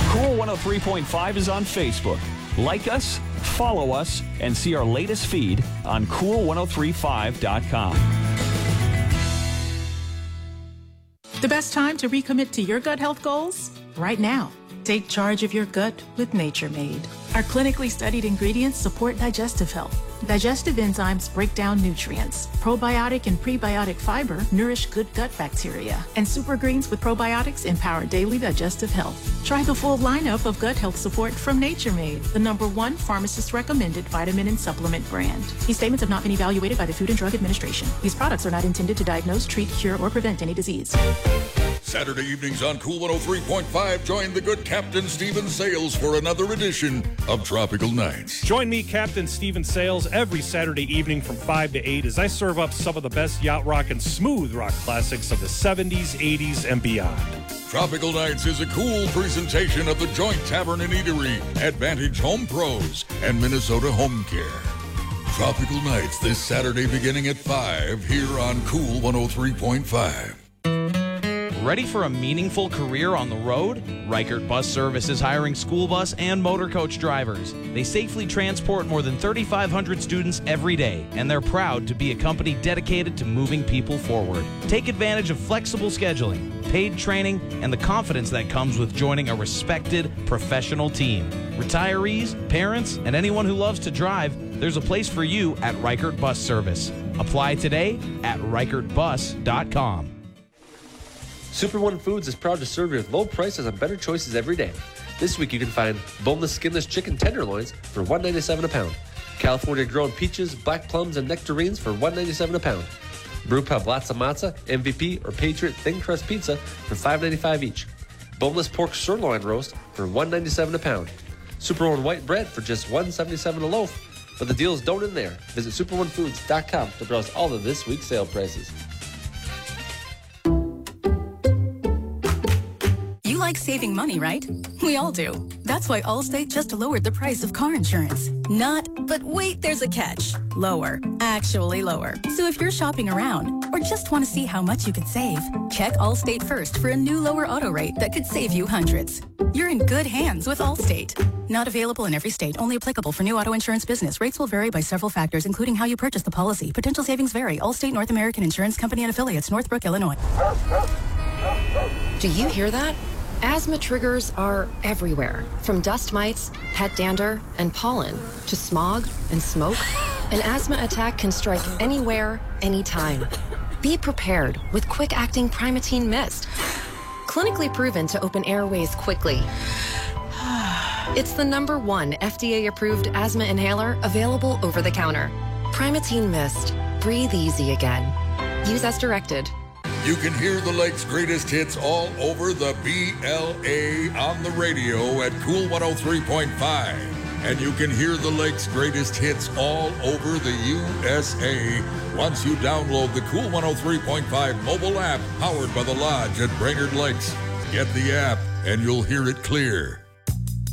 Cool 103.5 is on Facebook. Like us, follow us, and see our latest feed on cool1035.com. The best time to recommit to your gut health goals? Right now. Take charge of your gut with Nature Made. Our clinically studied ingredients support digestive health. Digestive enzymes break down nutrients. Probiotic and prebiotic fiber nourish good gut bacteria. And super greens with probiotics empower daily digestive health. Try the full lineup of gut health support from Nature Made, the #1 pharmacist-recommended vitamin and supplement brand. These statements have not been evaluated by the Food and Drug Administration. These products are not intended to diagnose, treat, cure, or prevent any disease. Saturday evenings on Cool 103.5, join the good Captain Stephen Sales for another edition of Tropical Nights. Join me, Captain Stephen Sales, every Saturday evening from 5 to 8 as I serve up some of the best yacht rock and smooth rock classics of the 70s, 80s, and beyond. Tropical Nights is a cool presentation of the Joint Tavern and Eatery, Advantage Home Pros, and Minnesota Home Care. Tropical Nights this Saturday beginning at 5 here on Cool 103.5. Ready for a meaningful career on the road? Reichert Bus Service is hiring school bus and motor coach drivers. They safely transport more than 3,500 students every day, and they're proud to be a company dedicated to moving people forward. Take advantage of flexible scheduling, paid training, and the confidence that comes with joining a respected professional team. Retirees, parents, and anyone who loves to drive, there's a place for you at Reichert Bus Service. Apply today at reichertbus.com. Super One Foods is proud to serve you with low prices and better choices every day. This week you can find boneless, skinless chicken tenderloins for $1.97 a pound. California-grown peaches, black plums, and nectarines for $1.97 a pound. Brewpub Latza Matza, MVP, or Patriot Thin Crust Pizza for $5.95 each. Boneless pork sirloin roast for $1.97 a pound. Super One white bread for just $1.77 a loaf. But the deals don't end there. Visit superonefoods.com to browse all of this week's sale prices. Like saving money, right? We all do. That's why Allstate just lowered the price of car insurance. But wait, there's a catch. Lower. Actually lower. So if you're shopping around or just want to see how much you could save, check Allstate first for a new lower auto rate that could save you hundreds. You're in good hands with Allstate. Not available in every state. Only applicable for new auto insurance business. Rates will vary by several factors, including how you purchase the policy. Potential savings vary. Allstate North American Insurance Company and Affiliates, Northbrook, Illinois. Do you hear that? Asthma triggers are everywhere, from dust mites, pet dander, and pollen, to smog and smoke. An asthma attack can strike anywhere, anytime. Be prepared with quick-acting Primatene Mist. Clinically proven to open airways quickly. It's the #1 FDA-approved asthma inhaler available over the counter. Primatene Mist. Breathe easy again. Use as directed. You can hear the Lake's greatest hits all over the BLA on the radio at Cool 103.5. And you can hear the Lake's greatest hits all over the USA once you download the Cool 103.5 mobile app powered by the Lodge at Brainerd Lakes. Get the app and you'll hear it clear.